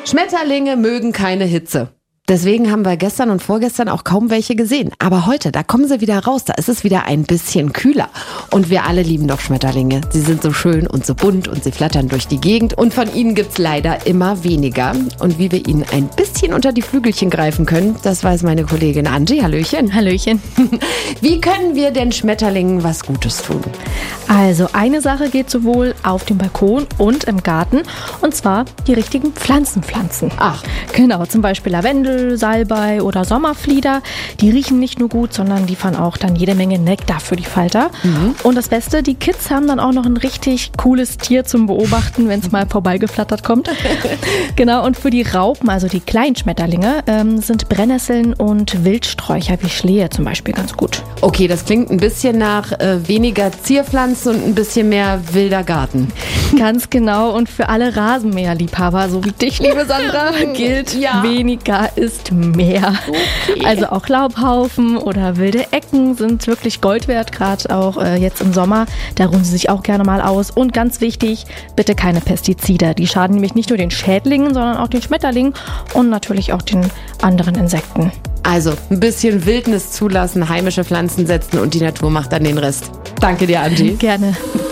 Schmetterlinge mögen keine Hitze. Deswegen haben wir gestern und vorgestern auch kaum welche gesehen. Aber heute, da kommen sie wieder raus, da ist es wieder ein bisschen kühler. Und wir alle lieben doch Schmetterlinge. Sie sind so schön und so bunt und sie flattern durch die Gegend. Und von ihnen gibt's leider immer weniger. Und wie wir ihnen ein bisschen unter die Flügelchen greifen können, das weiß meine Kollegin Angie. Hallöchen. Hallöchen. Wie können wir den Schmetterlingen was Gutes tun? Also eine Sache geht sowohl auf dem Balkon und im Garten. Und zwar die richtigen Pflanzen pflanzen. Ach. Genau, zum Beispiel Lavendel, Salbei oder Sommerflieder. Die riechen nicht nur gut, sondern liefern auch dann jede Menge Nektar für die Falter. Und das Beste, die Kids haben dann auch noch ein richtig cooles Tier zum Beobachten, wenn es mal vorbeigeflattert kommt. Genau, und für die Raupen, also die kleinen Schmetterlinge, sind Brennnesseln und Wildsträucher wie Schlehe zum Beispiel ganz gut. Okay, das klingt ein bisschen nach weniger Zierpflanzen und ein bisschen mehr wilder Garten. Ganz genau, und für alle Rasenmäherliebhaber, so wie dich, liebe Sandra, gilt, weniger ist mehr. Okay. Also auch Laubhaufen oder wilde Ecken sind wirklich Gold wert, gerade auch jetzt im Sommer. Da ruhen sie sich auch gerne mal aus. Und ganz wichtig, bitte keine Pestizide. Die schaden nämlich nicht nur den Schädlingen, sondern auch den Schmetterlingen und natürlich auch den anderen Insekten. Also ein bisschen Wildnis zulassen, heimische Pflanzen setzen und die Natur macht dann den Rest. Danke dir, Angie. Gerne.